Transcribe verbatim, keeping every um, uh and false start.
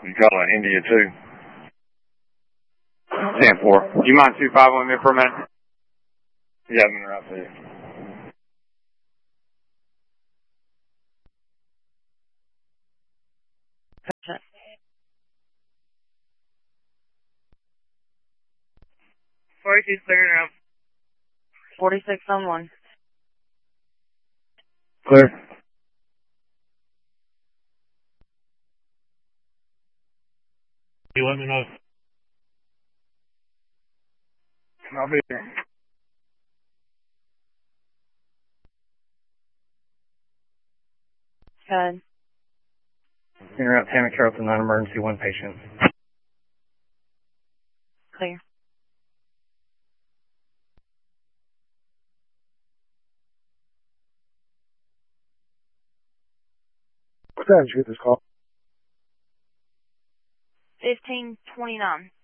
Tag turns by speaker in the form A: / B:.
A: You calling India two?
B: ten four. Do you mind two five on me for a minute?
A: Yeah, I'm right there.
C: forty-two clearing up.
D: forty-six on one.
A: Clear.
E: You let me know.
A: I'll be there.
D: Good.
F: Clear out Tammy Carrollton, non-emergency, one patient.
D: Clear.
A: What time did you get this call?
D: fifteen twenty-nine.